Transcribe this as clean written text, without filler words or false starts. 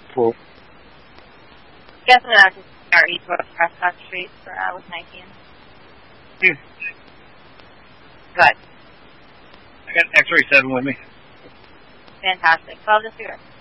Cool. Guessing that I start east west Prescott Street with 19. Hmm. Good. I got X-ray 7 with me. Fantastic. So I'll just do it.